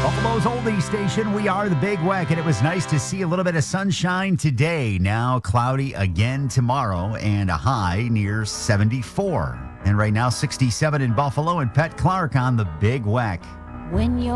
Buffalo's oldie station. We are the Big Weck, and it was nice to see a little bit of sunshine today. Now cloudy again tomorrow, and a high near 74. And right now, 67 in Buffalo, and Pet Clark on the Big Weck. When you're